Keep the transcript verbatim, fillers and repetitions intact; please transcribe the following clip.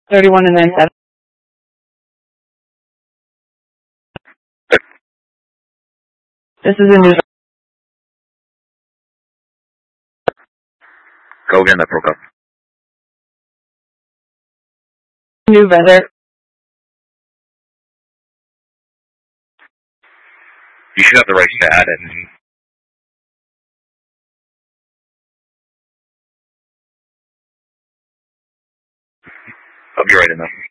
thirty-one and then seven. This is a news. Go again, that broke up. New weather. You should have the rights to add it. I'll be right in there.